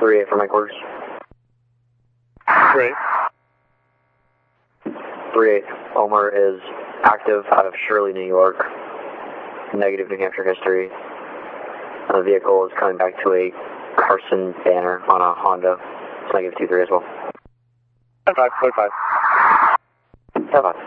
3-8 for my quarters. 3-8. 3-8. Omer is active out of Shirley, New York. Negative New Hampshire history. The vehicle is coming back to a Carson Banner on a Honda. It's negative 2-3 as well. 10-5, code 5. 10-5.